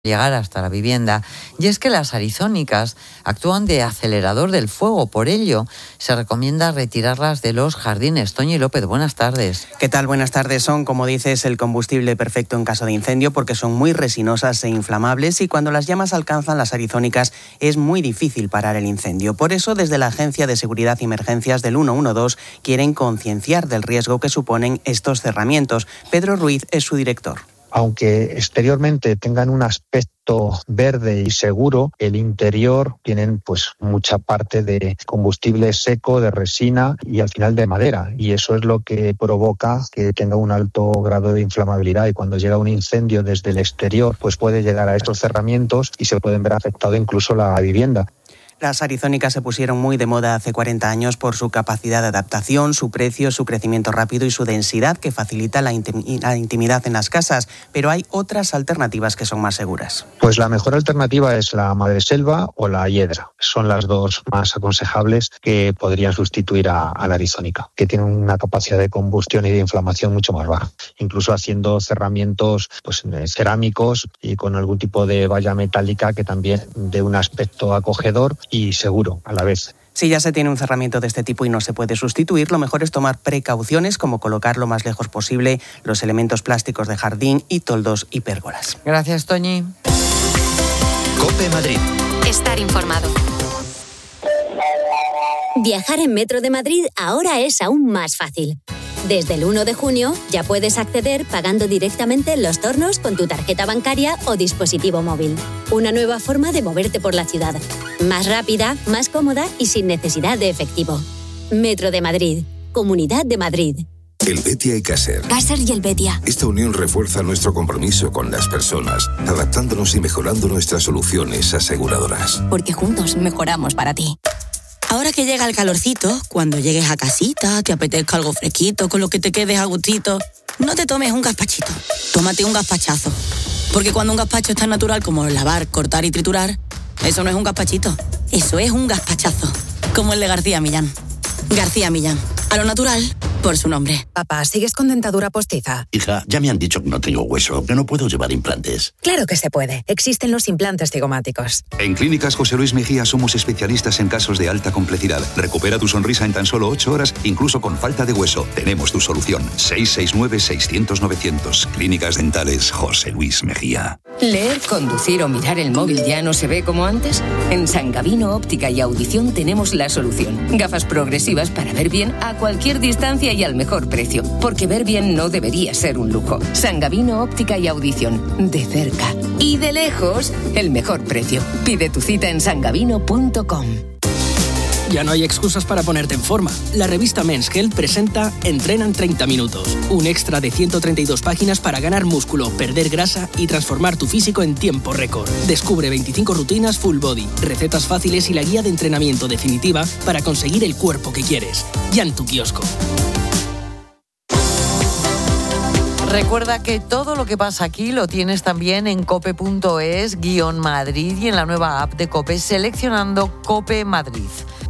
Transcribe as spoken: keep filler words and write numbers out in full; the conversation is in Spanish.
llegar hasta la vivienda, y es que las arizónicas actúan de acelerador del fuego. Por ello, se recomienda retirarlas de los jardines. Toñi López, buenas tardes. ¿Qué tal? Buenas tardes. Son, como dices, el combustible perfecto en caso de incendio porque son muy resinosas e inflamables, y cuando las llamas alcanzan las arizónicas es muy difícil parar el incendio. Por eso, desde la Agencia de Seguridad y Emergencias del ciento doce quieren concienciar del riesgo que suponen estos cerramientos. Pedro Ruiz es su director. Aunque exteriormente tengan un aspecto verde y seguro, el interior tienen pues mucha parte de combustible seco, de resina y al final de madera, y eso es lo que provoca que tenga un alto grado de inflamabilidad, y cuando llega un incendio desde el exterior pues puede llegar a estos cerramientos y se pueden ver afectado incluso la vivienda. Las arizónicas se pusieron muy de moda hace cuarenta años por su capacidad de adaptación, su precio, su crecimiento rápido y su densidad, que facilita la intimidad en las casas. Pero hay otras alternativas que son más seguras. Pues la mejor alternativa es la madreselva o la hiedra. Son las dos más aconsejables que podrían sustituir a, a la arizónica, que tienen una capacidad de combustión y de inflamación mucho más baja. Incluso haciendo cerramientos pues, cerámicos y con algún tipo de valla metálica que también dé un aspecto acogedor y seguro a la vez. Si ya se tiene un cerramiento de este tipo y no se puede sustituir, lo mejor es tomar precauciones como colocar lo más lejos posible los elementos plásticos de jardín y toldos y pérgolas. Gracias, Toñi. COPE Madrid. Estar informado. Viajar en Metro de Madrid ahora es aún más fácil. Desde el uno de junio ya puedes acceder pagando directamente en los tornos con tu tarjeta bancaria o dispositivo móvil. Una nueva forma de moverte por la ciudad. Más rápida, más cómoda y sin necesidad de efectivo. Metro de Madrid. Comunidad de Madrid. El Betia y Caser. Caser y el Betia. Esta unión refuerza nuestro compromiso con las personas, adaptándonos y mejorando nuestras soluciones aseguradoras. Porque juntos mejoramos para ti. Ahora que llega el calorcito, cuando llegues a casita, te apetezca algo fresquito, con lo que te quedes a gustito, no te tomes un gazpachito, tómate un gazpachazo. Porque cuando un gazpacho es tan natural como lavar, cortar y triturar, eso no es un gazpachito, eso es un gazpachazo. Como el de García Millán. García Millán, a lo natural, por su nombre. Papá, ¿sigues con dentadura postiza? Hija, ya me han dicho que no tengo hueso, que no puedo llevar implantes. Claro que se puede. Existen los implantes cigomáticos. En Clínicas José Luis Mejía somos especialistas en casos de alta complejidad. Recupera tu sonrisa en tan solo ocho horas, incluso con falta de hueso. Tenemos tu solución. seis seis nueve, seiscientos, novecientos. Clínicas Dentales José Luis Mejía. ¿Leer, conducir o mirar el móvil ya no se ve como antes? En San Gavino Óptica y Audición tenemos la solución. Gafas progresivas para ver bien a cualquier distancia y al mejor precio. Porque ver bien no debería ser un lujo. San Gavino Óptica y Audición. De cerca y de lejos, el mejor precio. Pide tu cita en san gavino punto com. Ya no hay excusas para ponerte en forma. La revista Men's Health presenta Entrena en treinta minutos. Un extra de ciento treinta y dos páginas para ganar músculo, perder grasa y transformar tu físico en tiempo récord. Descubre veinticinco rutinas full body, recetas fáciles y la guía de entrenamiento definitiva para conseguir el cuerpo que quieres. Ya en tu kiosco. Recuerda que todo lo que pasa aquí lo tienes también en cope punto es guión Madrid y en la nueva app de COPE seleccionando COPE Madrid.